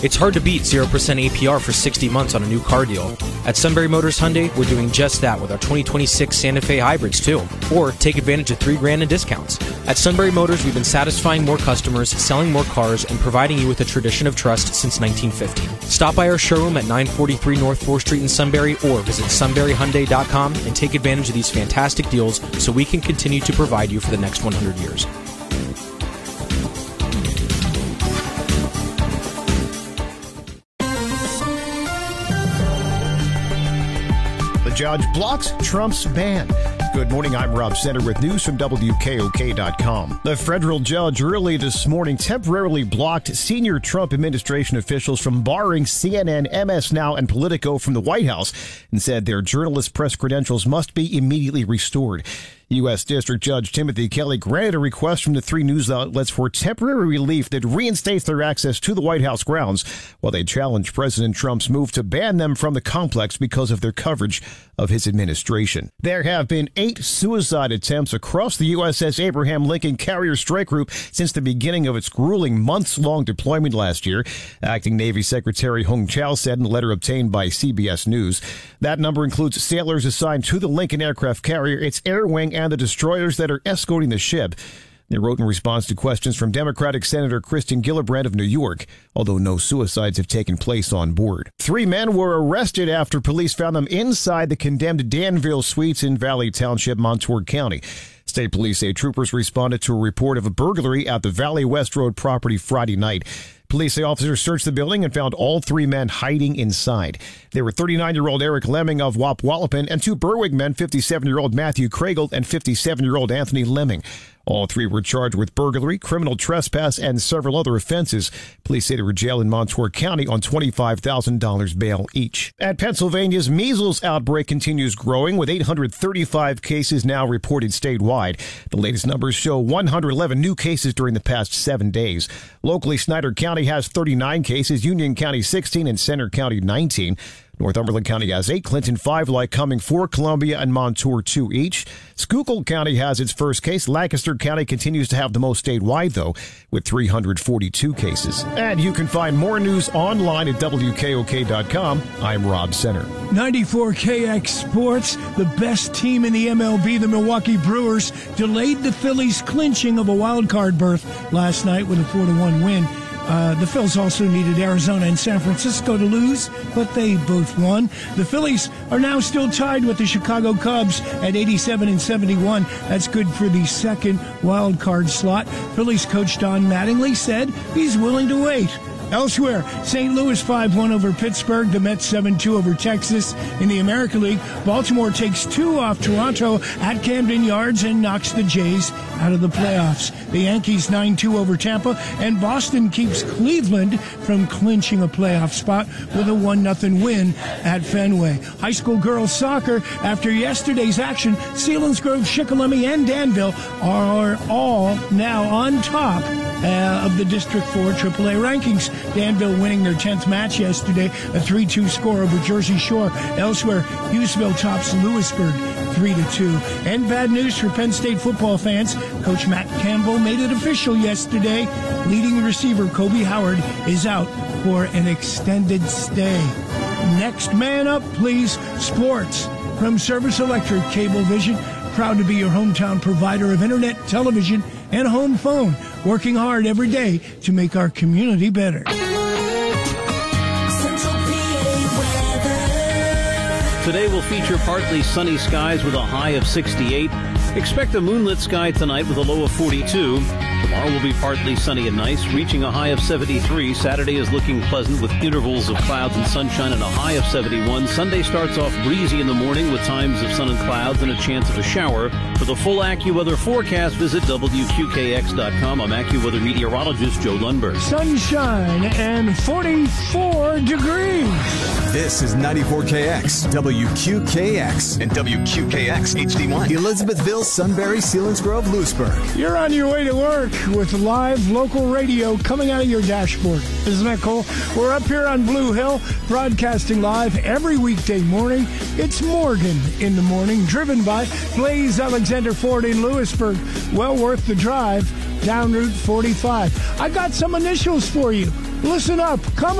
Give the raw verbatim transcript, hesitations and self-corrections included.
It's hard to beat zero percent A P R for sixty months on a new car deal. At Sunbury Motors Hyundai, we're doing just that with our twenty twenty-six Santa Fe hybrids too. Or take advantage of three grand in discounts. At Sunbury Motors, we've been satisfying more customers, selling more cars, and providing you with a tradition of trust since nineteen fifty. Stop by our showroom at nine forty-three North fourth Street in Sunbury or visit sunbury hyundai dot com and take advantage of these fantastic deals so we can continue to provide you for the next one hundred years. Judge blocks Trump's ban. Good morning, I'm Rob Center with news from W K O K dot com. The federal judge early this morning temporarily blocked senior Trump administration officials from barring C N N, M S Now, and Politico from the White House and said their journalist press credentials must be immediately restored. U S. District Judge Timothy Kelly granted a request from the three news outlets for temporary relief that reinstates their access to the White House grounds while they challenge President Trump's move to ban them from the complex because of their coverage of his administration. There have been eight suicide attempts across the U S S Abraham Lincoln Carrier Strike Group since the beginning of its grueling months-long deployment last year, Acting Navy Secretary Hung Chow said in a letter obtained by C B S News. That number includes sailors assigned to the Lincoln aircraft carrier, its air wing, and the destroyers that are escorting the ship. They wrote in response to questions from Democratic Senator Kristen Gillibrand of New York, although no suicides have taken place on board. Three men were arrested after police found them inside the condemned Danville Suites in Valley Township, Montour County. State police say troopers responded to a report of a burglary at the Valley West Road property Friday night. Police say officers searched the building and found all three men hiding inside. They were thirty-nine-year-old Eric Lemming of Wapwallopin and two Berwick men, fifty-seven-year-old Matthew Craigle and fifty-seven-year-old Anthony Lemming. All three were charged with burglary, criminal trespass, and several other offenses. Police say they were jailed in Montour County on twenty-five thousand dollars bail each. At Pennsylvania's measles outbreak continues growing, with eight hundred thirty-five cases now reported statewide. The latest numbers show one hundred eleven new cases during the past seven days. Locally, Snyder County has thirty-nine cases, Union County sixteen, and Center County nineteen. Northumberland County has eight, Clinton five, Lycoming four, Columbia and Montour two each. Schuylkill County has its first case. Lancaster County continues to have the most statewide, though, with three hundred forty-two cases. And you can find more news online at W K O K dot com. I'm Rob Center. ninety-four K X Sports, the best team in the M L B, the Milwaukee Brewers, delayed the Phillies' clinching of a wild card berth last night with a four to one win. Uh, the Phils also needed Arizona and San Francisco to lose, but they both won. The Phillies are now still tied with the Chicago Cubs at eighty-seven and seventy-one. That's good for the second wild card slot. Phillies coach Don Mattingly said he's willing to wait. Elsewhere, Saint Louis five one over Pittsburgh. The Mets seven two over Texas. In the American League, Baltimore takes two off Toronto at Camden Yards and knocks the Jays out of the playoffs. The Yankees nine two over Tampa, and Boston keeps Cleveland from clinching a playoff spot with a one nothing win at Fenway. High school girls soccer, after yesterday's action, Selinsgrove, Shikellamy, and Danville are all now on top uh, of the District four triple A rankings. Danville winning their tenth match yesterday, a three two score over Jersey Shore. Elsewhere, Hughesville tops Lewisburg three to two. And bad news for Penn State football fans. Coach Matt Campbell made it official yesterday. Leading receiver Kobe Howard is out for an extended stay. Next man up, please. Sports from Service Electric Cablevision. Proud to be your hometown provider of internet, television, and home phone. Working hard every day to make our community better. Today will feature partly sunny skies with a high of sixty-eight. Expect a moonlit sky tonight with a low of forty-two. Tomorrow will be partly sunny and nice, reaching a high of seventy-three. Saturday is looking pleasant with intervals of clouds and sunshine and a high of seventy-one. Sunday starts off breezy in the morning with times of sun and clouds and a chance of a shower. For the full AccuWeather forecast, visit W Q K X dot com. I'm AccuWeather meteorologist Joe Lundberg. Sunshine and forty-four degrees. This is ninety-four K X, W Q K X, and W Q K X H D one. Elizabethville, Sunbury, Selinsgrove, Lewisburg. You're on your way to work with live local radio coming out of your dashboard. Isn't that cool? We're up here on Blue Hill, broadcasting live every weekday morning. It's Morgan in the Morning, driven by Blaze Alexander Ford in Lewisburg. Well worth the drive down Route forty-five. I got some initials for you. Listen up. Come